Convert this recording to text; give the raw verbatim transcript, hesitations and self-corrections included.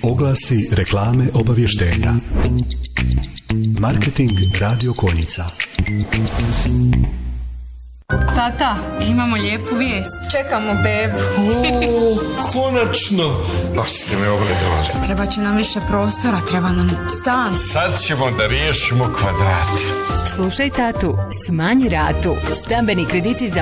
Oglasi, reklame, obavještenja. Marketing Radio Konjica. Tata, imamo lijepu vijest. Čekamo bebu. O, konačno. Baš ste me obradovali. Treba će nam više prostora, treba nam stan. Sad ćemo da riješimo kvadrate. Slušaj tatu, smanji ratu. Stambeni krediti za